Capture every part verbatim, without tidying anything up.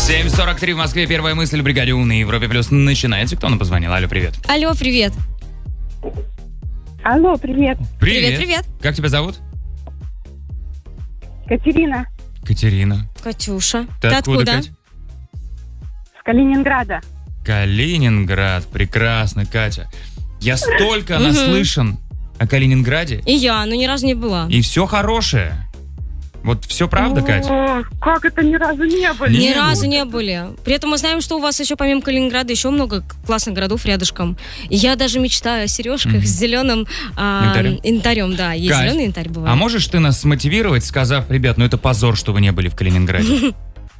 семь сорок три в Москве. Первая мысль в бригаде У на Европе Плюс начинается. Кто нам позвонил? Алло, привет. Алло, привет. Алло, привет. Привет. Привет, привет. Как тебя зовут? Катерина Катерина. Катюша. Ты, Ты откуда, откуда? Кать? с Калининграда. Калининград. Прекрасно, Катя. Я столько наслышан о Калининграде. И я, но ни разу не была. И все хорошее. Вот все правда, Катя? О, как это ни разу не были? Не Ни разу было. не были. При этом мы знаем, что у вас еще помимо Калининграда еще много классных городов рядышком. И я даже мечтаю о сережках Мгм. с зеленым а, Янтарем? янтарем. Да, есть Кать, зеленый янтарь бывает. А можешь ты нас смотивировать, сказав, ребят, ну это позор, что вы не были в Калининграде?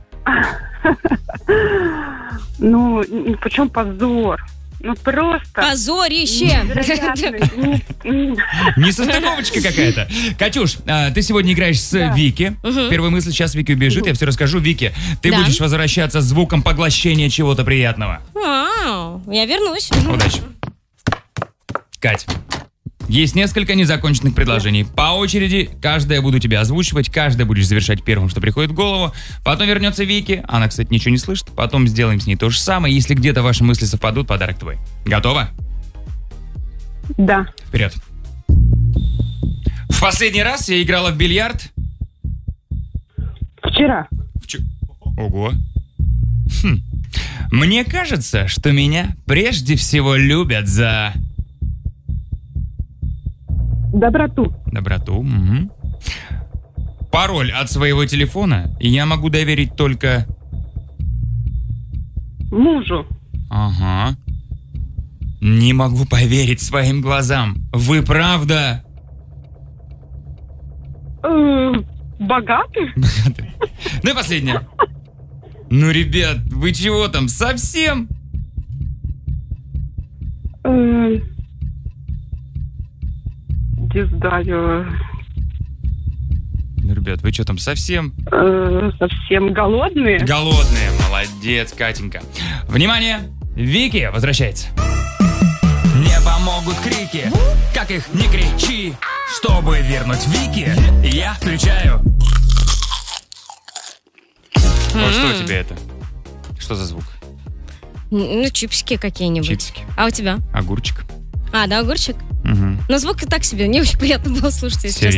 Ну, почем позор? Ну, просто... Позорище! невероятный. Ну, Несостыковочка какая-то. Катюш, а, ты сегодня играешь с Да. Вики. Мгм. Первая мысль, сейчас Вики убежит, я все расскажу. Вики, ты Да. будешь возвращаться с звуком поглощения чего-то приятного. Вау, я вернусь. Удачи. Кать, есть несколько незаконченных предложений. По очереди, каждое я буду тебя озвучивать, каждое будешь завершать первым, что приходит в голову. Потом вернется Вики, она, кстати, ничего не слышит. Потом сделаем с ней то же самое. Если где-то ваши мысли совпадут, подарок твой. Готова? Да. Вперед. В последний раз я играла в бильярд. Вчера. В чё- Ого. Хм. Мне кажется, что меня прежде всего любят за Доброту. доброту. Мгм. Пароль от своего телефона я могу доверить только... Мужу. Ага. Не могу поверить своим глазам. Вы правда? Э, Богатый? Ну и последнее. Ну, ребят, вы чего там, совсем? Э, Не знаю. Ну, ребят, вы что там, совсем Э, Совсем голодные? голодные? Молодец, Катенька. Внимание, Вики возвращается. Не помогут крики, как их не кричи. Чтобы вернуть Вики, я включаю. Вот что у тебя это? Что за звук? Ну, чипсики какие-нибудь. Чипсики, А у тебя? огурчик. А, да, огурчик? Угу. Но звук и так себе. Не очень приятно было слушать, если честно.